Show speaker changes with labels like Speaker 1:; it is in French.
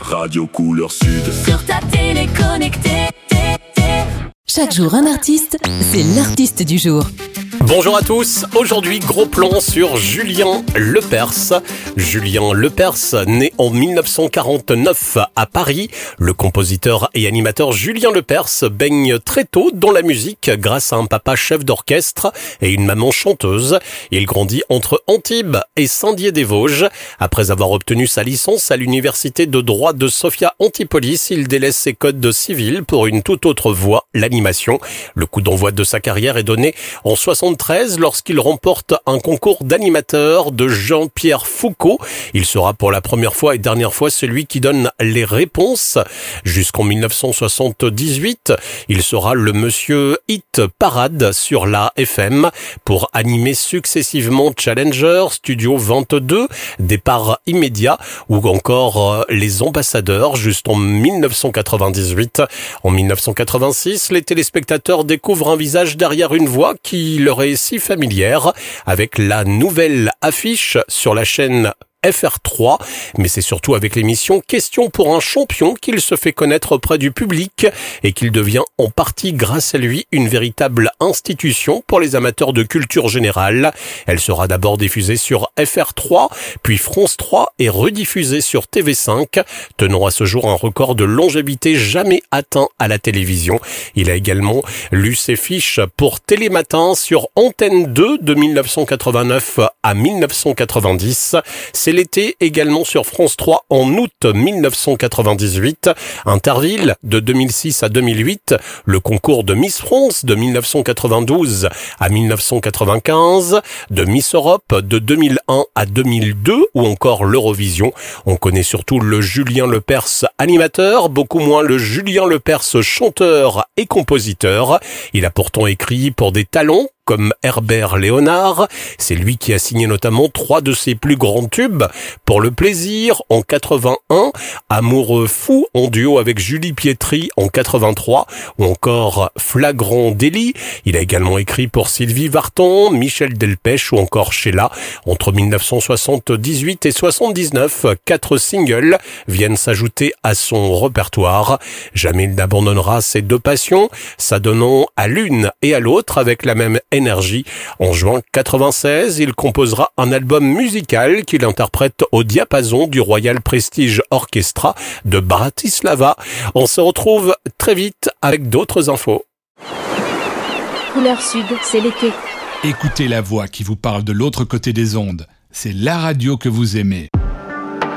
Speaker 1: Radio Couleur Sud.
Speaker 2: Sur ta télé connectée.
Speaker 3: Chaque jour un artiste, c'est l'artiste du jour.
Speaker 4: Bonjour à tous, aujourd'hui gros plan sur Julien Lepers. Julien Lepers, né en 1949 à Paris, le compositeur et animateur Julien Lepers baigne très tôt dans la musique grâce à un papa chef d'orchestre et une maman chanteuse. Il grandit entre Antibes et Saint-Dié-des-Vosges. Après avoir obtenu sa licence à l'université de droit de Sophia Antipolis, il délaisse ses codes civils pour une toute autre voie, l'animation. Le coup d'envoi de sa carrière est donné en 1973 lorsqu'il remporte un concours d'animateur de Jean-Pierre Foucault. Il sera pour la première fois et dernière fois celui qui donne les réponses. Jusqu'en 1978, il sera le monsieur Hit Parade sur la FM pour animer successivement Challenger, Studio 22, Départ immédiat ou encore Les Ambassadeurs jusqu'en 1998. En 1986, les téléspectateurs découvrent un visage derrière une voix qui leur est si familière avec la nouvelle affiche sur la chaîne FR3, mais c'est surtout avec l'émission Question pour un champion qu'il se fait connaître auprès du public et qu'il devient en partie grâce à lui une véritable institution pour les amateurs de culture générale. Elle sera d'abord diffusée sur FR3, puis France 3 et rediffusée sur TV5, tenant à ce jour un record de longévité jamais atteint à la télévision. Il a également lu ses fiches pour Télématin sur Antenne 2 de 1989 à 1990. C'est l'été également sur France 3 en août 1998, Interville de 2006 à 2008, le concours de Miss France de 1992 à 1995, de Miss Europe de 2001 à 2002 ou encore l'Eurovision. On connaît surtout le Julien Lepers animateur, beaucoup moins le Julien Lepers chanteur et compositeur. Il a pourtant écrit pour des talents comme Herbert Léonard. C'est lui qui a signé notamment 3 de ses plus grands tubes. Pour le plaisir en 81, Amoureux fou en duo avec Julie Pietri en 83 ou encore Flagrant délit. Il a également écrit pour Sylvie Vartan, Michel Delpech ou encore Sheila. Entre 1978 et 79, 4 singles viennent s'ajouter à son répertoire. Jamais il n'abandonnera ses 2 passions, s'adonnant à l'une et à l'autre avec la même énergie. En juin 96, il composera un album musical qu'il interprète au diapason du Royal Prestige Orchestra de Bratislava. On se retrouve très vite avec d'autres infos.
Speaker 5: Couleur Sud, c'est l'été.
Speaker 6: Écoutez la voix qui vous parle de l'autre côté des ondes. C'est la radio que vous aimez.